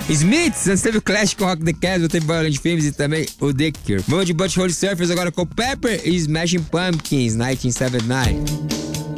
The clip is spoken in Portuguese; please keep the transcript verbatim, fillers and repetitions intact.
Smiths, antes teve o Clash com Rock the Casbah, teve Violent Femmes e também o The Cure. Vamos de Butthole Surfers agora com Pepper e Smashing Pumpkins, mil novecentos e setenta e nove.